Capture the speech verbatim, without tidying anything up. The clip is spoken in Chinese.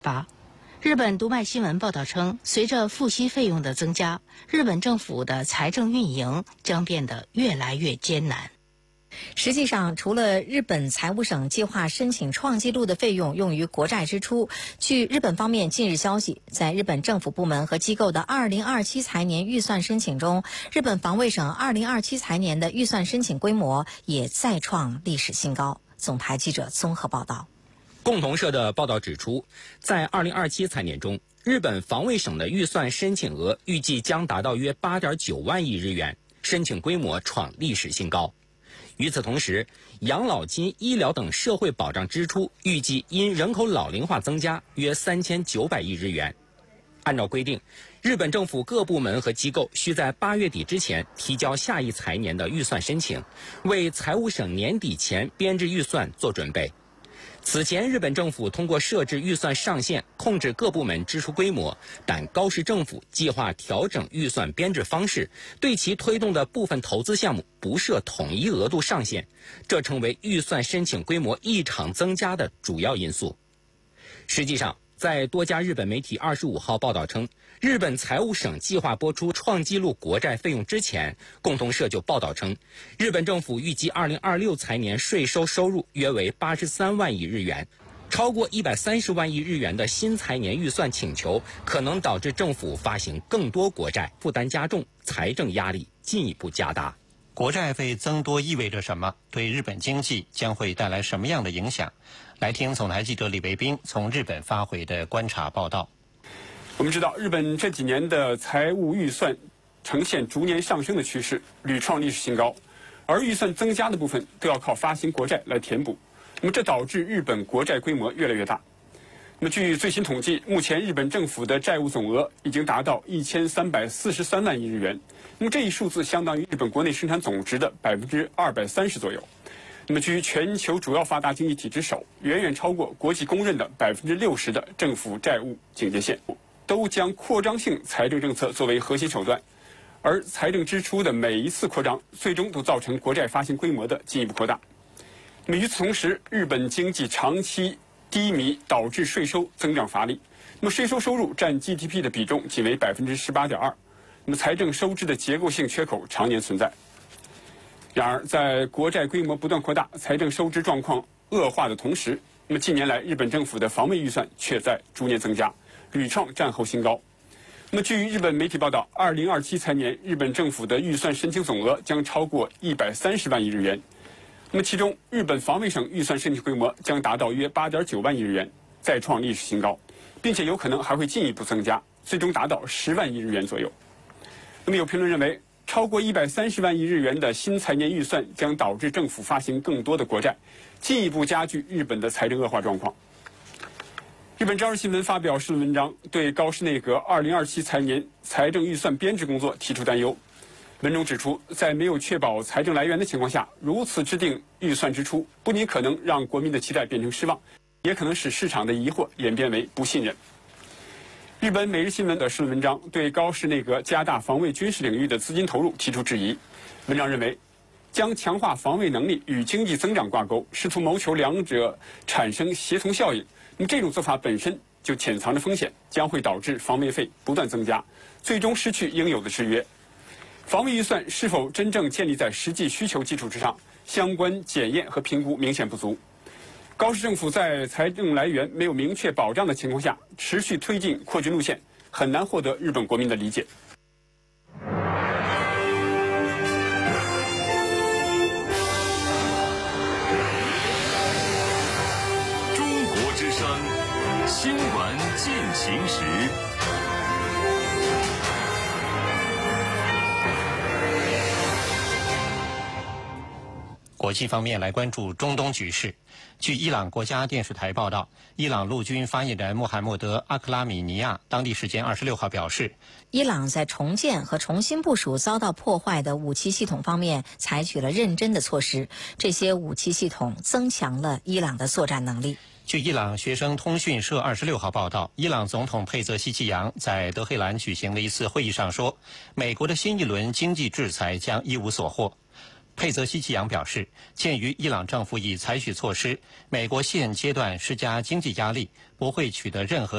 八，日本读卖新闻报道称，随着付息费用的增加，日本政府的财政运营将变得越来越艰难。 实际上，除了日本财务省计划申请创纪录的费用用于国债支出，据日本方面近日消息，在日本政府部门和机构的二零二七财年预算申请中，日本防卫省二零二七财年的预算申请规模也再创历史新高。总台记者综合报道。 共同社的报道指出，在二零二七财年中，日本防卫省的预算申请额预计将达到约 八点九万亿日元，申请规模创历史新高。与此同时，养老金、医疗等社会保障支出预计因人口老龄化增加约三千九百亿日元。按照规定，日本政府各部门和机构需在八月底之前提交下一财年的预算申请，为财务省年底前编制预算做准备。此前，日本政府通过设置预算上限控制各部门支出规模，但高市政府计划调整预算编制方式，对其推动的部分投资项目不设统一额度上限，这成为预算申请规模异常增加的主要因素。实际上，在多家日本媒体二十五号报道称，日本财务省计划拨出创纪录国债费用之前，共同社就报道称，日本政府预计二零二六财年税收收入约为八十三万亿日元，超过一百三十万亿日元的新财年预算请求，可能导致政府发行更多国债，负担加重，财政压力进一步加大。 国债费增多意味着什么？对日本经济将会带来什么样的影响？来听总台记者李维斌从日本发回的观察报道。 我们知道，日本这几年的财务预算呈现逐年上升的趋势，屡创历史新高，而预算增加的部分都要靠发行国债来填补。那么这导致日本国债规模越来越大。那么据最新统计，目前日本政府的债务总额已经达到一千三百四十三万亿日元。那么这一数字相当于日本国内生产总值的百分之二百三十左右。那么居全球主要发达经济体之首，远远超过国际公认的百分之六十的政府债务警戒线，都将扩张性财政政策作为核心手段，而财政支出的每一次扩张，最终都造成国债发行规模的进一步扩大。那么与此同时，日本经济长期低迷导致税收增长乏力，那么税收收入占 G D P 的比重仅为百分之十八点二，那么财政收支的结构性缺口常年存在。然而，在国债规模不断扩大、财政收支状况恶化的同时，那么近年来日本政府的防卫预算却在逐年增加，屡创战后新高。那么，据日本媒体报道，二零二七财年日本政府的预算申请总额将超过一百三十万亿日元。那么，其中日本防卫省预算申请规模将达到约八点九万亿日元，再创历史新高，并且有可能还会进一步增加，最终达到十万亿日元左右。那么，有评论认为，超过一百三十万亿日元的新财年预算将导致政府发行更多的国债，进一步加剧日本的财政恶化状况。日本朝日新闻发表社论文章，对高市内阁二零二七财年财政预算编制工作提出担忧。文中指出，在没有确保财政来源的情况下，如此制定预算支出，不仅可能让国民的期待变成失望，也可能使市场的疑惑演变为不信任。日本每日新闻的社论文章对高市内阁加大防卫军事领域的资金投入提出质疑。文章认为，将强化防卫能力与经济增长挂钩，试图谋求两者产生协同效应，那么这种做法本身就潜藏着风险，将会导致防卫费不断增加，最终失去应有的制约。防卫预算是否真正建立在实际需求基础之上，相关检验和评估明显不足。高市政府在财政来源没有明确保障的情况下，持续推进扩军路线，很难获得日本国民的理解。 中国之声，新闻进行时。 国际方面来关注中东局势。据伊朗国家电视台报道，伊朗陆军发言人穆罕默德·阿克拉米尼亚当地时间二十六号表示， 伊朗在重建和重新部署遭到破坏的武器系统方面采取了认真的措施，这些武器系统增强了伊朗的作战能力。 据伊朗学生通讯社二十六号报道，伊朗总统佩泽希奇扬在德黑兰举行的一次会议上说，美国的新一轮经济制裁将一无所获。 佩泽西奇扬表示，鉴于伊朗政府已采取措施，美国现阶段施加经济压力，不会取得任何